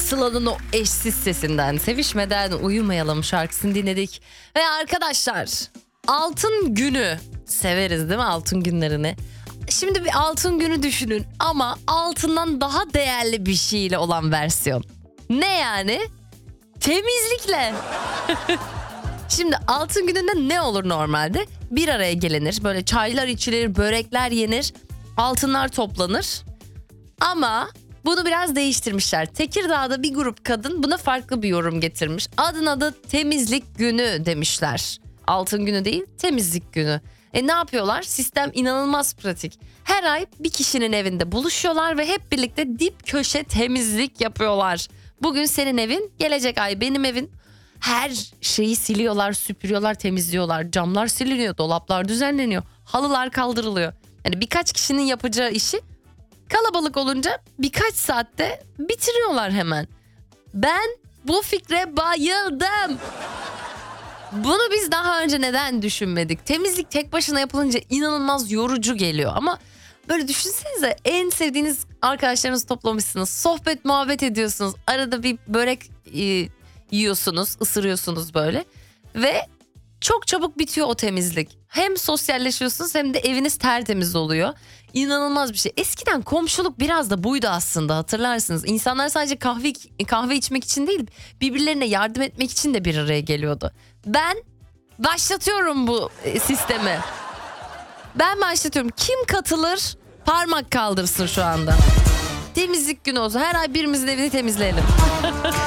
Sıla'nın o eşsiz sesinden Sevişmeden Uyumayalım şarkısını dinledik. Ve arkadaşlar, altın günü severiz değil mi, altın günlerini? Şimdi bir altın günü düşünün ama altından daha değerli bir şeyle olan versiyon. Ne yani? Temizlikle. Şimdi altın gününde ne olur normalde? Bir araya gelinir, böyle çaylar içilir, börekler yenir, altınlar toplanır. Ama bunu biraz değiştirmişler. Tekirdağ'da bir grup kadın buna farklı bir yorum getirmiş. Adına da temizlik günü demişler. Altın günü değil, temizlik günü. Ne yapıyorlar? Sistem inanılmaz pratik. Her ay bir kişinin evinde buluşuyorlar ve hep birlikte dip köşe temizlik yapıyorlar. Bugün senin evin, gelecek ay benim evim. Her şeyi siliyorlar, süpürüyorlar, temizliyorlar. Camlar siliniyor, dolaplar düzenleniyor, halılar kaldırılıyor. Yani birkaç kişinin yapacağı işi kalabalık olunca birkaç saatte bitiriyorlar hemen. Ben bu fikre bayıldım. Bunu biz daha önce neden düşünmedik? Temizlik tek başına yapılınca inanılmaz yorucu geliyor ama böyle düşünsenize, en sevdiğiniz arkadaşlarınızı toplamışsınız. Sohbet muhabbet ediyorsunuz. Arada bir börek yiyorsunuz, ısırıyorsunuz böyle. Ve çok çabuk bitiyor o temizlik. Hem sosyalleşiyorsunuz hem de eviniz tertemiz oluyor. İnanılmaz bir şey. Eskiden komşuluk biraz da buydu aslında, hatırlarsınız. İnsanlar sadece kahve içmek için değil, birbirlerine yardım etmek için de bir araya geliyordu. Ben başlatıyorum bu sistemi. Ben başlatıyorum. Kim katılır? Parmak kaldırsın şu anda. Temizlik günü olsun. Her ay birimizin evini temizleyelim.